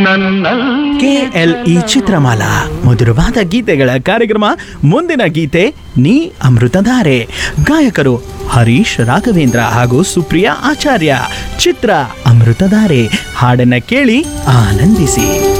KLE Chitramala ಮಧುರವಾದ ಗೀತೆಗಳ ಕಾರ್ಯಕ್ರಮ. ಮುಂದಿನ ಗೀತೆ ನೀ ಅಮೃತಧಾರೆ. ಗಾಯಕರು ಹರೀಶ್ ರಾಘವೇಂದ್ರ ಹಾಗೂ ಸುಪ್ರಿಯಾ ಆಚಾರ್ಯ. ಚಿತ್ರ ಅಮೃತಧಾರೆ. ಹಾಡನ್ನ ಕೇಳಿ ಆನಂದಿಸಿ.